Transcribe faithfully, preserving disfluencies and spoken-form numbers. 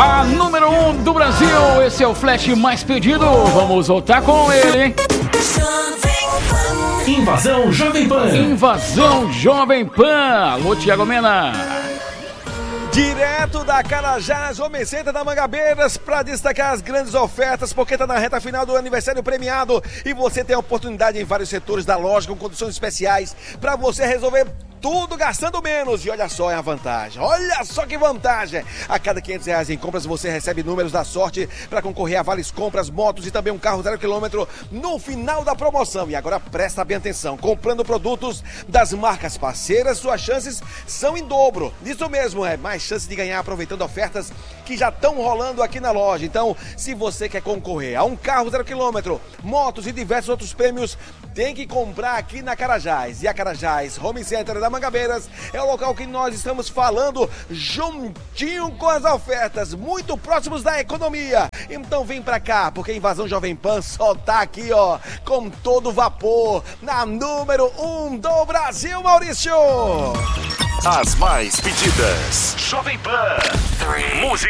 A número um do Brasil, esse é o flash mais pedido. Vamos voltar com ele, hein? Invasão Jovem Pan. Invasão Jovem Pan. Alô, Thiago Mena. Direto da Carajás, Home Center da Mangabeiras, para destacar as grandes ofertas, porque está na reta final do aniversário premiado e você tem a oportunidade em vários setores da loja com condições especiais para você resolver tudo gastando menos. E olha só a vantagem, olha só que vantagem. A cada quinhentos reais em compras você recebe números da sorte para concorrer a vales compras, motos e também um carro zero quilômetro no final da promoção. E agora presta bem atenção, comprando produtos das marcas parceiras, suas chances são em dobro. Isso mesmo, é mais chance de ganhar aproveitando ofertas que já estão rolando aqui na loja. Então, se você quer concorrer a um carro zero quilômetro, motos e diversos outros prêmios, tem que comprar aqui na Carajás. E a Carajás Home Center da Mangabeiras é o local que nós estamos falando juntinho com as ofertas, muito próximos da economia. Então vem pra cá, porque a Invasão Jovem Pan só tá aqui, ó, com todo vapor, na número um do Brasil, Maurício. As mais pedidas. Jovem Pan. Música